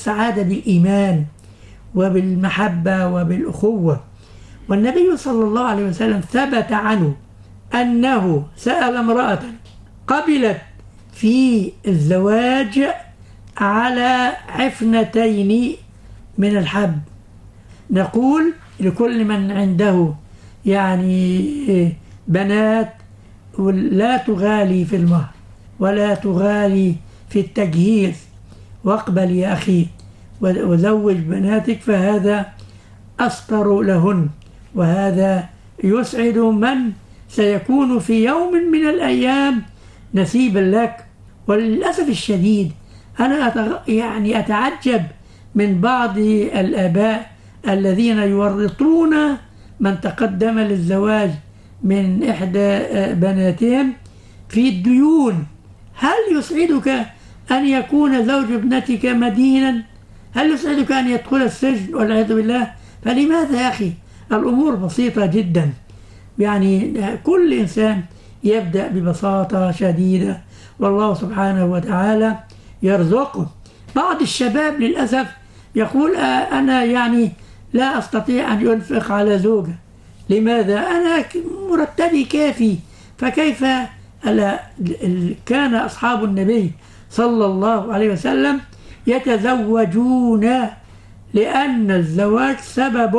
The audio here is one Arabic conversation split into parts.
السعادة بالإيمان وبالمحبة وبالأخوة. والنبي صلى الله عليه وسلم ثبت عنه أنه سأل امرأة قبلت في الزواج على حفنتين من الحب. نقول لكل من عنده يعني بنات لا تغالي في المهر ولا تغالي في التجهيز، واقبل يا أخي وزوج بناتك، فهذا أستر لهن، وهذا يسعد من سيكون في يوم من الأيام نسيبا لك. وللأسف الشديد أنا يعني أتعجب من بعض الآباء الذين يورطون من تقدم للزواج من إحدى بناتهم في الديون. هل يسعدك أن يكون زوج ابنتك مدينا؟ هل يسعدك أن يدخل السجن والعياذ بالله؟ فلماذا يا أخي؟ الأمور بسيطة جدا، يعني كل إنسان يبدأ ببساطة شديدة والله سبحانه وتعالى يرزقه. بعض الشباب للأسف يقول أنا يعني لا أستطيع أن ينفق على زوجة. لماذا؟ أنا مرتبي كافي. فكيف كان أصحاب النبي صلى الله عليه وسلم يتزوجون؟ لأن الزواج سبب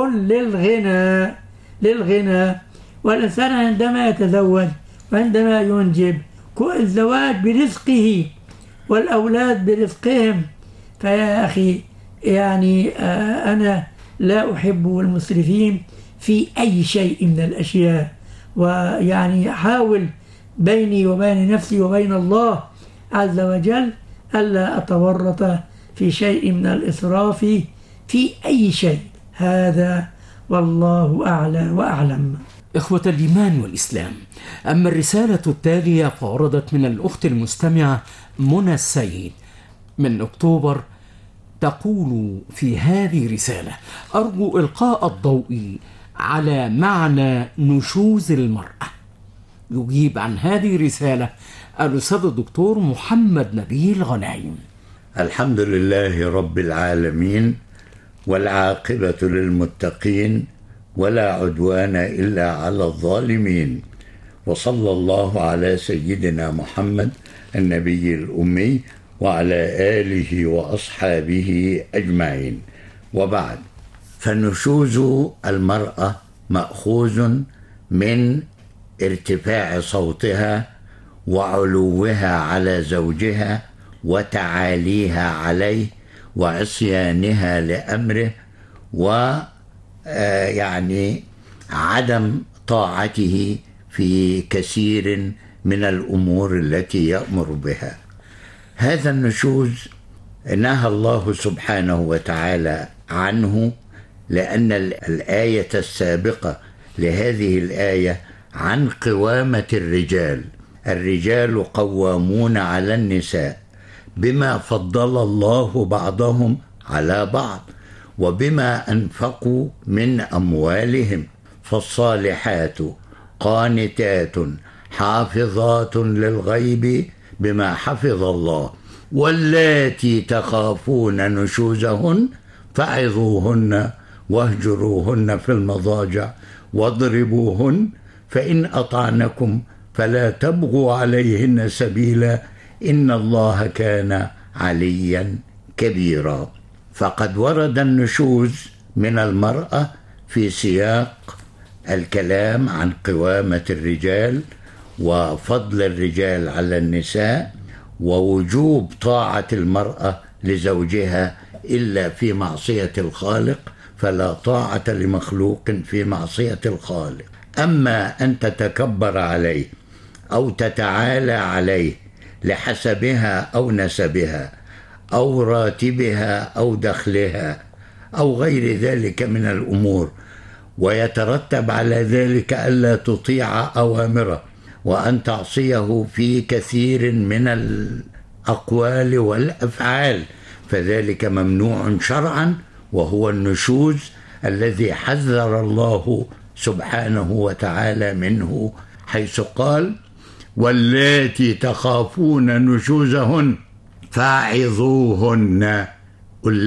للغنى. والإنسان عندما يتزوج وعندما ينجب الزواج برزقه والأولاد برزقهم. فيا أخي يعني أنا لا أحب المسرفين في أي شيء من الأشياء، ويعني أحاول بيني وبين نفسي وبين الله عز وجل ألا أتورط في شيء من الإسراف في أي شيء. هذا والله أعلى وأعلم. إخوة الإيمان والإسلام، أما الرسالة التالية فوردت من الأخت المستمعة منى السيد من أكتوبر، تقول في هذه رسالة: أرجو إلقاء الضوء على معنى نشوز المرأة. يجيب عن هذه الرسالة الأستاذ الدكتور محمد نبيل غنايم. الحمد لله رب العالمين، والعاقبة للمتقين، ولا عدوان إلا على الظالمين، وصلى الله على سيدنا محمد النبي الأمي وعلى آله وأصحابه أجمعين. وبعد، فنشوز المرأة مأخوذ من ارتفاع صوتها وعلوها على زوجها وتعاليها عليه وعصيانها لأمره، ويعني عدم طاعته في كثير من الأمور التي يأمر بها. هذا النشوز نهى الله سبحانه وتعالى عنه، لأن الآية السابقة لهذه الآية عن قوامة الرجال. الرجال قوامون على النساء بما فضل الله بعضهم على بعض وبما أنفقوا من أموالهم، فالصالحات قانتات حافظات للغيب بما حفظ الله، واللاتي تخافون نشوزهن فعظوهن واهجروهن في المضاجع واضربوهن، فإن أطعنكم فلا تبغوا عليهن سبيلا، إن الله كان عليا كبيرا. فقد ورد النشوز من المرأة في سياق الكلام عن قوامة الرجال وفضل الرجال على النساء، ووجوب طاعة المرأة لزوجها إلا في معصية الخالق، فلا طاعة لمخلوق في معصية الخالق. أما أن تتكبر عليه أو تتعالى عليه لحسبها أو نسبها أو راتبها أو دخلها أو غير ذلك من الأمور، ويترتب على ذلك ألا تطيع أوامره وأن تعصيه في كثير من الأقوال والأفعال، فذلك ممنوع شرعا، وهو النشوز الذي حذر الله سبحانه وتعالى منه، حيث قال: واللاتي تخافون نشوزهن فاعظوهن